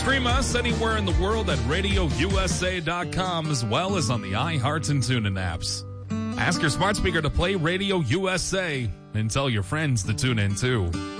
Stream us anywhere in the world at RadioUSA.com as well as on the iHeart and TuneIn apps. Ask your smart speaker to play Radio USA and tell your friends to tune in too.